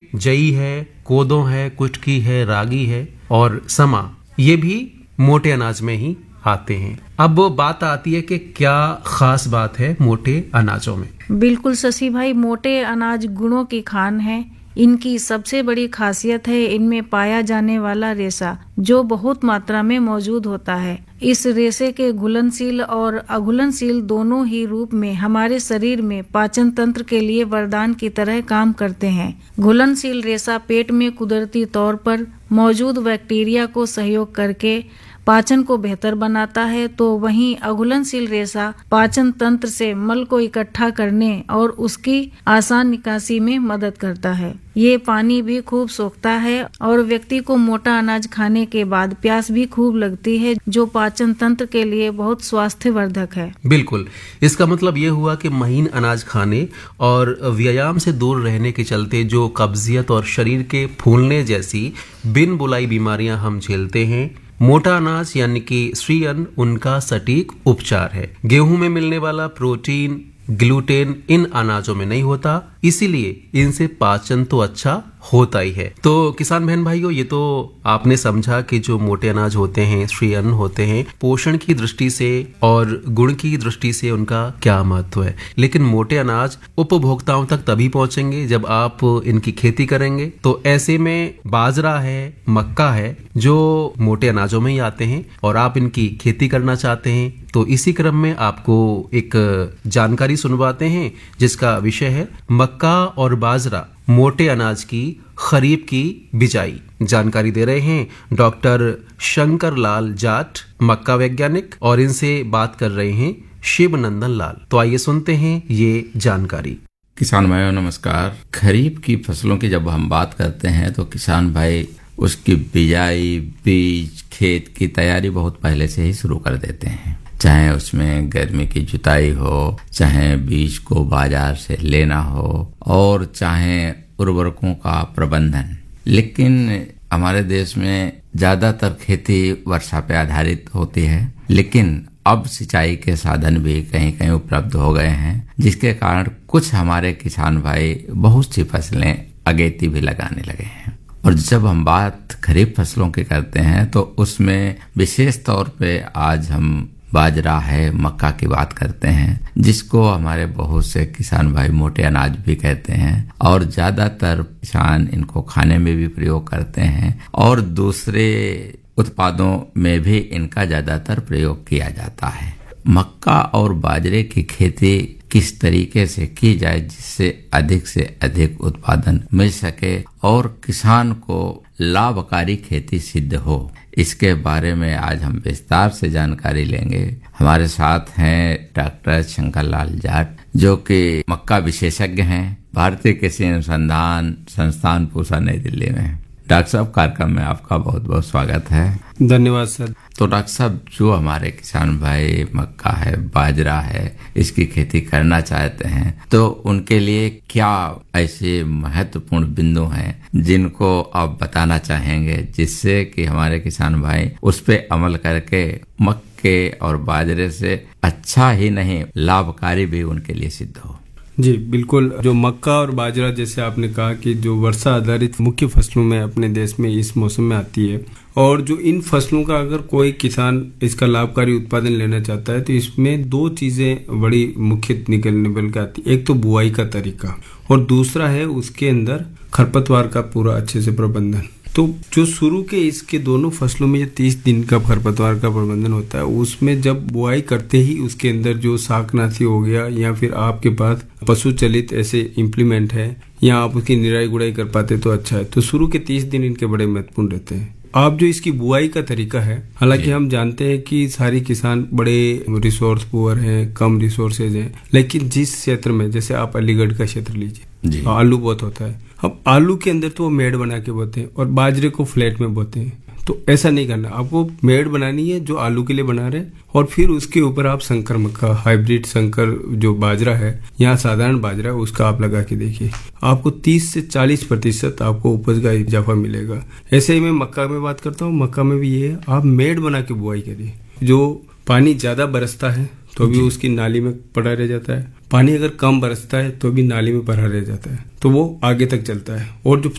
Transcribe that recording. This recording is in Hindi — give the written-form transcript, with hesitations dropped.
जई है, कोदो है, कुटकी है, रागी है और समा, ये भी मोटे अनाज में ही आते हैं। अब बात आती है कि क्या खास बात है मोटे अनाजों में। बिल्कुल शशि भाई, मोटे अनाज गुणों की खान है। इनकी सबसे बड़ी खासियत है इनमें पाया जाने वाला रेशा, जो बहुत मात्रा में मौजूद होता है। इस रेशे के घुलनशील और अघुलनशील दोनों ही रूप में हमारे शरीर में पाचन तंत्र के लिए वरदान की तरह काम करते हैं। घुलनशील रेशा पेट में कुदरती तौर पर मौजूद बैक्टीरिया को सहयोग करके पाचन को बेहतर बनाता है, तो वहीं अघुलनशील रेशा पाचन तंत्र से मल को इकट्ठा करने और उसकी आसान निकासी में मदद करता है। ये पानी भी खूब सोखता है और व्यक्ति को मोटा अनाज खाने के बाद प्यास भी खूब लगती है, जो पाचन तंत्र के लिए बहुत स्वास्थ्यवर्धक है। बिल्कुल, इसका मतलब ये हुआ कि महीन अनाज खाने और व्यायाम से दूर रहने के चलते जो कब्जियत और शरीर के फूलने जैसी बिन बुलाई बीमारियां हम झेलते हैं, मोटा अनाज यानी कि श्री अन्न उनका सटीक उपचार है। गेहूं में मिलने वाला प्रोटीन, ग्लूटेन इन अनाजों में नहीं होता, इसीलिए इनसे पाचन तो अच्छा होता ही है। तो किसान बहन भाइयों, ये तो आपने समझा कि जो मोटे अनाज होते हैं, श्री अन्न होते हैं, पोषण की दृष्टि से और गुण की दृष्टि से उनका क्या महत्व है। लेकिन मोटे अनाज उपभोक्ताओं तक तभी पहुंचेंगे जब आप इनकी खेती करेंगे। तो ऐसे में बाजरा है, मक्का है, जो मोटे अनाजों में ही आते हैं और आप इनकी खेती करना चाहते हैं, तो इसी क्रम में आपको एक जानकारी सुनवाते हैं जिसका विषय है मक्का और बाजरा मोटे अनाज की खरीफ की बिजाई। जानकारी दे रहे हैं डॉक्टर शंकर लाल जाट, मक्का वैज्ञानिक, और इनसे बात कर रहे हैं शिव नंदन लाल। तो आइए सुनते हैं ये जानकारी। किसान भाइयों नमस्कार। खरीफ की फसलों की जब हम बात करते हैं तो किसान भाई उसकी बिजाई, बीज, खेत की तैयारी बहुत पहले से ही शुरू कर देते हैं। चाहे उसमें गर्मी की जुताई हो, चाहे बीज को बाजार से लेना हो और चाहे उर्वरकों का प्रबंधन। लेकिन हमारे देश में ज्यादातर खेती वर्षा पे आधारित होती है, लेकिन अब सिंचाई के साधन भी कहीं कहीं उपलब्ध हो गए हैं, जिसके कारण कुछ हमारे किसान भाई बहुत सी फसलें अगेती भी लगाने लगे हैं। और जब हम बात खरीफ फसलों की करते हैं तो उसमें विशेष तौर पे आज हम बाजरा है, मक्का की बात करते हैं, जिसको हमारे बहुत से किसान भाई मोटे अनाज भी कहते हैं और ज्यादातर किसान इनको खाने में भी प्रयोग करते हैं और दूसरे उत्पादों में भी इनका ज्यादातर प्रयोग किया जाता है। मक्का और बाजरे की खेती किस तरीके से की जाए जिससे अधिक से अधिक उत्पादन मिल सके और किसान को लाभकारी खेती सिद्ध हो, इसके बारे में आज हम विस्तार से जानकारी लेंगे। हमारे साथ हैं डॉक्टर शंकर लाल जाट, जो कि मक्का विशेषज्ञ हैं, भारतीय कृषि अनुसंधान संस्थान पूसा नई दिल्ली में। डॉक्टर साहब, कार्यक्रम में आपका बहुत बहुत स्वागत है। धन्यवाद सर। तो डॉक्टर साहब, जो हमारे किसान भाई मक्का है, बाजरा है, इसकी खेती करना चाहते हैं, तो उनके लिए क्या ऐसे महत्वपूर्ण बिंदु हैं जिनको आप बताना चाहेंगे जिससे कि हमारे किसान भाई उस पे अमल करके मक्के और बाजरे से अच्छा ही नहीं लाभकारी भी उनके लिए सिद्ध हो? जी बिल्कुल। जो मक्का और बाजरा, जैसे आपने कहा कि जो वर्षा आधारित मुख्य फसलों में अपने देश में इस मौसम में आती है, और जो इन फसलों का अगर कोई किसान इसका लाभकारी उत्पादन लेना चाहता है तो इसमें दो चीजें बड़ी मुख्य निकल के आती है। एक तो बुआई का तरीका और दूसरा है उसके अंदर खरपतवार का पूरा अच्छे से प्रबंधन। तो जो शुरू के इसके दोनों फसलों में जो 30 दिन का खरपतवार का प्रबंधन होता है, उसमें जब बुआई करते ही उसके अंदर जो शाकनाशी हो गया या फिर आपके पास पशु चलित ऐसे इम्प्लीमेंट है या आप उसकी निराई गुड़ाई कर पाते तो अच्छा है। तो शुरू के 30 दिन इनके बड़े महत्वपूर्ण रहते हैं। आप जो इसकी बुआई का तरीका है, हालांकि हम जानते हैं कि सारे किसान बड़े रिसोर्स पुअर हैं, कम रिसोर्सेज हैं, लेकिन जिस क्षेत्र में, जैसे आप अलीगढ़ का क्षेत्र लीजिए, आलू बहुत होता है। अब आलू के अंदर तो वो मेड़ बना के बोते हैं और बाजरे को फ्लैट में बोते हैं। तो ऐसा नहीं करना, आपको मेड़ बनानी है जो आलू के लिए बना रहे हैं और फिर उसके ऊपर आप संकर मक्का, हाइब्रिड संकर जो बाजरा है या साधारण बाजरा, उसका आप लगा के देखिए, आपको 30 से 40% आपको उपज का इजाफा मिलेगा। ऐसे ही मैं मक्का में बात करता हूँ। मक्का में भी ये है, आप मेड़ बना के बुआई करिए। जो पानी ज्यादा बरसता है तो भी उसकी नाली में पड़ा रह जाता है, पानी अगर कम बरसता है तो भी नाली में भरा रह जाता है, तो वो आगे तक चलता है। और जो